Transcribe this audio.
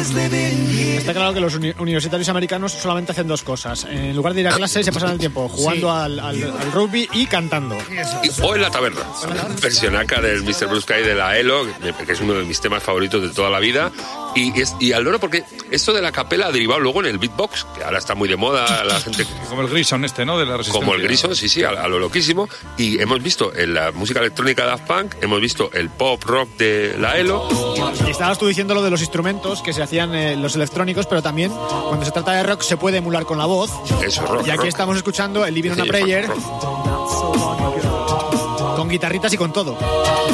Está claro que los universitarios americanos solamente hacen dos cosas. En lugar de ir a clase, se pasan el tiempo jugando al rugby y cantando. O en la taberna. Versionaca del Mr. Blue Sky de la ELO, que es uno de mis temas favoritos de toda la vida. Y al loro, porque esto de la capela ha derivado luego en el beatbox, que ahora está muy de moda la gente. Como el Grison ¿no? De la Resistencia. Como el Grison, sí, a lo loquísimo. Y hemos visto en la música electrónica de Daft Punk, hemos visto el pop rock de la ELO. Y estabas tú diciendo lo de los instrumentos que se hacían los electrónicos, pero también cuando se trata de rock se puede emular con la voz. Eso, rock. Y aquí estamos escuchando el Living on a Prayer con guitarritas y con todo.